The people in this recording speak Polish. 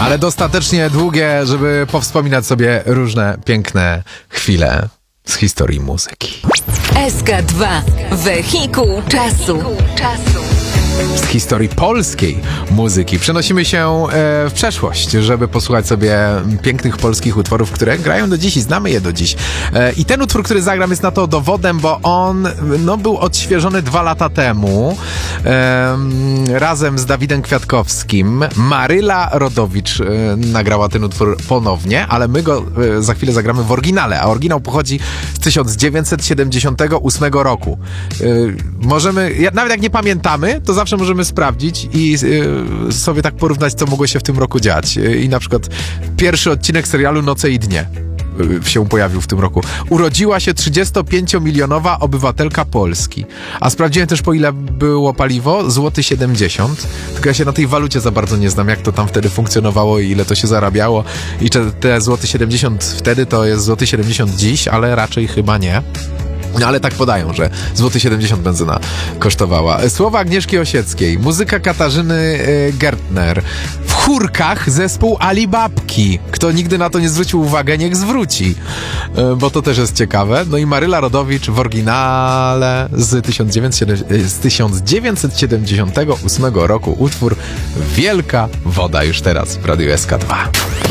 Ale dostatecznie długie, żeby powspominać sobie różne piękne chwile z historii muzyki. SK2. Wehikuł czasu. Z historii polskiej muzyki przenosimy się w przeszłość, żeby posłuchać sobie pięknych polskich utworów, które grają do dziś i znamy je do dziś. I ten utwór, który zagram, jest na to dowodem, bo on był odświeżony 2 lata temu razem z Dawidem Kwiatkowskim. Maryla Rodowicz nagrała ten utwór ponownie, ale my go za chwilę zagramy w oryginale, a oryginał pochodzi z 1978 roku. Nawet jak nie pamiętamy, to zawsze możemy sprawdzić i sobie tak porównać, co mogło się w tym roku dziać. I na przykład pierwszy odcinek serialu Noce i dnie się pojawił w tym roku. Urodziła się 35-milionowa obywatelka Polski. A sprawdziłem też, po ile było paliwo. Złoty 70. Tylko ja się na tej walucie za bardzo nie znam, jak to tam wtedy funkcjonowało i ile to się zarabiało. I czy te złoty 70 wtedy to jest złoty 70 dziś, ale raczej chyba nie. No ale tak podają, że złoty 70 benzyna kosztowała. Słowa Agnieszki Osieckiej, muzyka Katarzyny Gertner. W chórkach zespół Alibabki. Kto nigdy na to nie zwrócił uwagi, niech zwróci, bo to też jest ciekawe. No i Maryla Rodowicz w oryginale z 1978 roku utwór Wielka Woda, już teraz w Radiu SK2.